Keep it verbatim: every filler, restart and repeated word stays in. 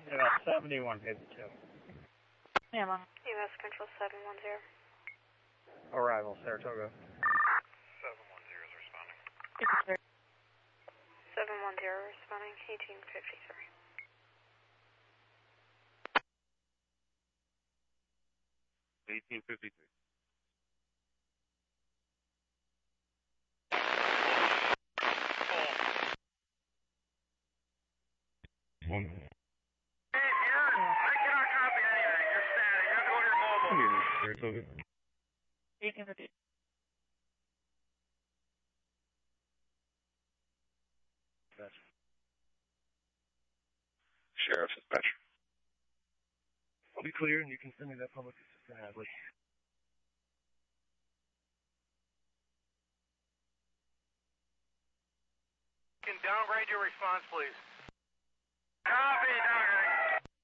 About seventy-one fifty-two. Yeah, Mom. U S Control seven one zero. Arrival, Saratoga. seven one zero is responding. seven one zero responding, eighteen fifty-three. eighteen fifty-three. One. Hey, you're, I cannot copy anything. You're static. You're going your mobile. Saratoga. eighteen fifty. Sheriff dispatch. I'll be clear and you can send me that public assistant Hadley. You can downgrade your response, please.